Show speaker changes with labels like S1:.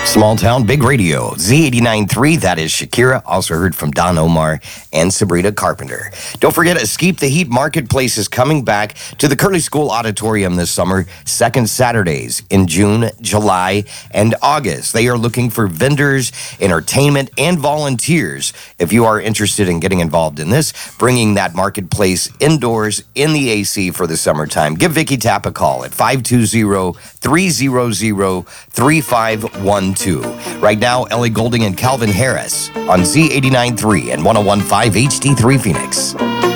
S1: Small Town Big Radio, Z89.3, that is Shakira. Also heard from Don Omar and Sabrina Carpenter. Don't forget, Escape the Heat Marketplace is coming back to the Curley School Auditorium this summer, second Saturdays in June, July, and August. They are looking for vendors, entertainment, and volunteers. If you are interested in getting involved in this, bringing that marketplace indoors in the AC for the summertime, give Vicky Tapp a call at 520-300-3512. Right now, Ellie Goulding and Calvin Harris on Z89.3 and 101.5 HD3 Phoenix.